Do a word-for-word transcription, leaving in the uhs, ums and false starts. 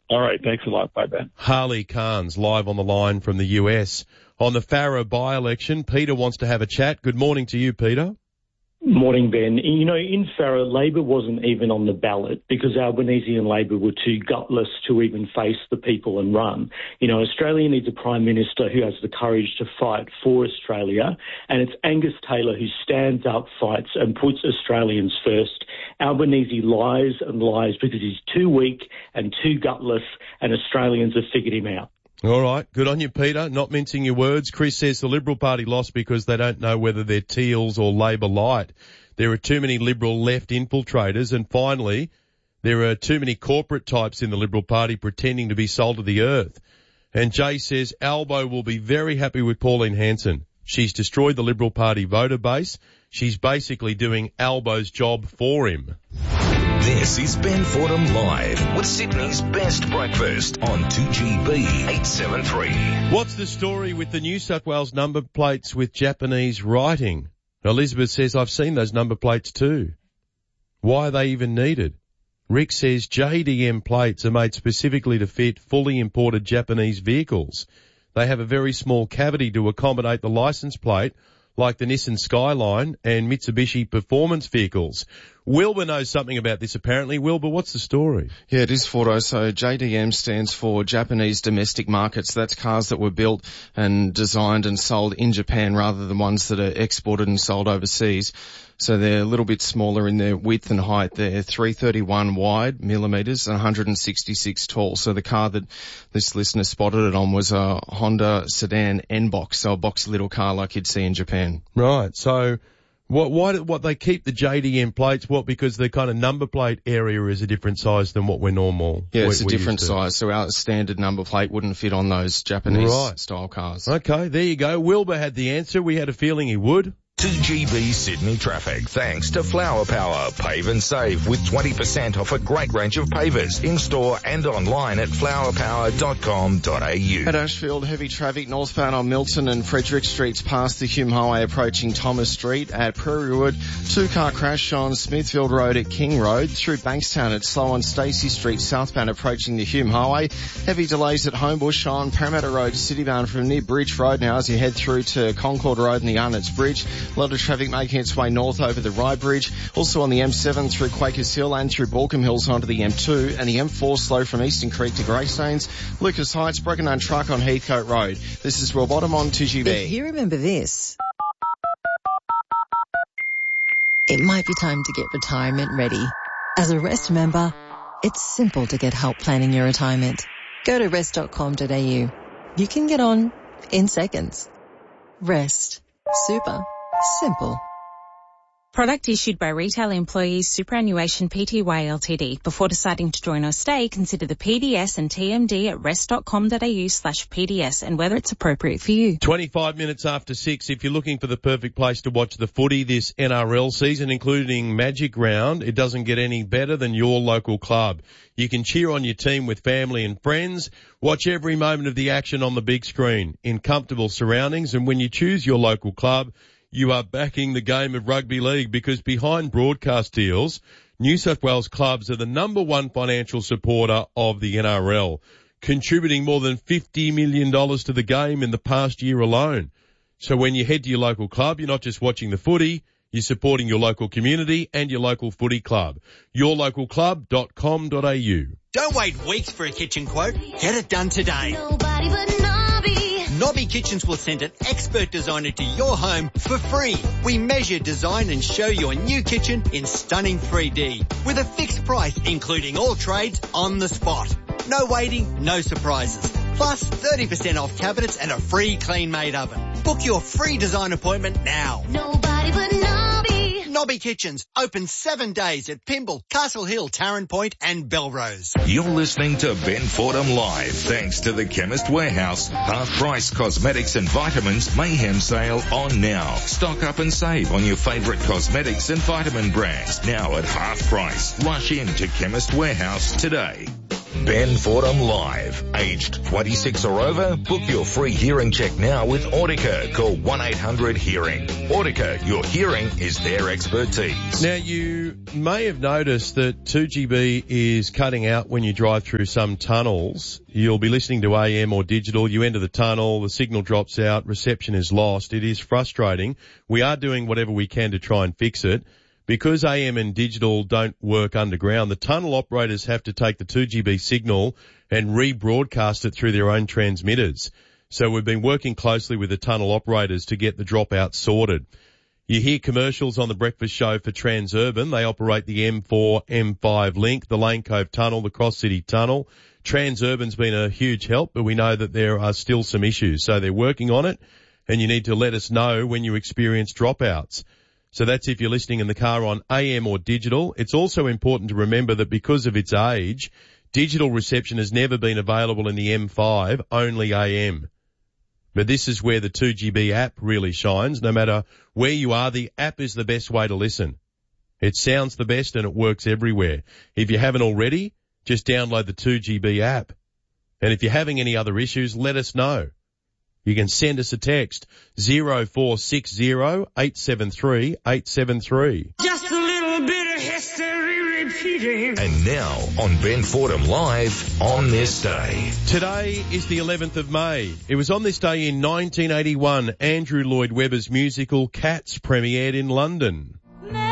All right. Thanks a lot. Bye, Ben. Harley Carnes live on the line from the U S. On the Farrer by-election, Peter wants to have a chat. Good morning to you, Peter. Morning, Ben. You know, in Farrer, Labor wasn't even on the ballot because Albanese and Labor were too gutless to even face the people and run. You know, Australia needs a Prime Minister who has the courage to fight for Australia, and it's Angus Taylor who stands up, fights, and puts Australians first. Albanese lies and lies because he's too weak and too gutless, and Australians have figured him out. All right. Good on you, Peter. Not mincing your words. Chris says the Liberal Party lost because they don't know whether they're Teals or Labor light. There are too many Liberal left infiltrators. And finally, there are too many corporate types in the Liberal Party pretending to be salt of the earth. And Jay says Albo will be very happy with Pauline Hanson. She's destroyed the Liberal Party voter base. She's basically doing Albo's job for him. This is Ben Fordham Live with Sydney's best breakfast on two G B eight seventy-three. What's the story with the New South Wales number plates with Japanese writing? Elizabeth says, I've seen those number plates too. Why are they even needed? Rick says J D M plates are made specifically to fit fully imported Japanese vehicles. They have a very small cavity to accommodate the license plate, like the Nissan Skyline and Mitsubishi performance vehicles. Wilbur knows something about this apparently. Wilbur, what's the story? Yeah, it is, Fordo. So J D M stands for Japanese Domestic Markets. That's cars that were built and designed and sold in Japan rather than ones that are exported and sold overseas. So they're a little bit smaller in their width and height. They're three thirty-one wide millimetres and one hundred sixty-six tall. So the car that this listener spotted it on was a Honda sedan N-Box, so a boxy little car like you'd see in Japan. Right. So what, why, what they keep the J D M plates? What, because the kind of number plate area is a different size than what we're normal? Yeah, it's we, a different size. So our standard number plate wouldn't fit on those Japanese right. style cars. Okay, there you go. Wilbur had the answer. We had a feeling he would. two G B Sydney traffic thanks to Flower Power. Pave and save with twenty percent off a great range of pavers in-store and online at flower power dot com dot a u. At Ashfield, heavy traffic northbound on Milton and Frederick Streets past the Hume Highway approaching Thomas Street. At Prairie Wood, two-car crash on Smithfield Road at King Road. Through Bankstown, it's slow on Stacey Street southbound approaching the Hume Highway. Heavy delays at Homebush on Parramatta Road citybound from near Bridge Road now as you head through to Concord Road and the Arnott's Bridge. A lot of traffic making its way north over the Rye Bridge. Also on the M seven through Quakers Hill and through Balcombe Hills onto the M two. And the M four slow from Eastern Creek to Greystanes. Lucas Heights, broken down truck on Heathcote Road. This is Will Bottom on two G B. If you remember this, it might be time to get retirement ready. As a Rest member, it's simple to get help planning your retirement. Go to rest dot com dot a u. You can get on in seconds. Rest. Super simple. Product issued by Retail Employees Superannuation Pty Ltd. Before deciding to join or stay, consider the P D S and T M D at rest dot com dot a u slash P D S and whether it's appropriate for you. twenty-five minutes after six, if you're looking for the perfect place to watch the footy this N R L season, including Magic Round, it doesn't get any better than your local club. You can cheer on your team with family and friends, watch every moment of the action on the big screen in comfortable surroundings, and when you choose your local club, you are backing the game of rugby league, because behind broadcast deals, New South Wales clubs are the number one financial supporter of the N R L, contributing more than fifty million dollars to the game in the past year alone. So when you head to your local club, you're not just watching the footy, you're supporting your local community and your local footy club. your local club dot com dot a u. Don't wait weeks for a kitchen quote. Get it done today. Nobody but Nobby. Nobby Kitchens will send an expert designer to your home for free. We measure, design and show your new kitchen in stunning three D with a fixed price, including all trades on the spot. No waiting, no surprises. Plus thirty percent off cabinets and a free clean-made oven. Book your free design appointment now. Nobody but Nobby. Nobby Kitchens, open seven days at Pymble, Castle Hill, Tarrant Point and Belrose. You're listening to Ben Fordham Live, thanks to the Chemist Warehouse. Half price cosmetics and vitamins mayhem sale on now. Stock up and save on your favourite cosmetics and vitamin brands now at half price. Rush in to Chemist Warehouse today. Ben Fordham Live. Aged twenty-six or over? Book your free hearing check now with Audica. Call one eight hundred hearing. Audica, your hearing is their expertise. Now, you may have noticed that two G B is cutting out when you drive through some tunnels. You'll be listening to A M or digital. You enter the tunnel, the signal drops out, reception is lost. It is frustrating. We are doing whatever we can to try and fix it. Because A M and digital don't work underground, the tunnel operators have to take the two G B signal and rebroadcast it through their own transmitters. So we've been working closely with the tunnel operators to get the dropout sorted. You hear commercials on the breakfast show for Transurban. They operate the M four, M five link, the Lane Cove Tunnel, the Cross City Tunnel. Transurban's been a huge help, but we know that there are still some issues. So they're working on it, and you need to let us know when you experience dropouts. So that's if you're listening in the car on A M or digital. It's also important to remember that because of its age, digital reception has never been available in the M five, only A M. But this is where the two G B app really shines. No matter where you are, the app is the best way to listen. It sounds the best and it works everywhere. If you haven't already, just download the two G B app. And if you're having any other issues, let us know. You can send us a text, zero four six zero, eight seven three, eight seven three. Just a little bit of history repeating. And now on Ben Fordham Live on this day. Today is the eleventh of May. It was on this day in nineteen eighty-one, Andrew Lloyd Webber's musical Cats premiered in London.